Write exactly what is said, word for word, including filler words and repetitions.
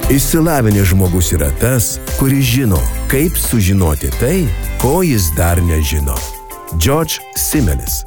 Išsilavinęs žmogus yra tas, kuris žino, kaip sužinoti tai, ko jis dar nežino. George Simelis.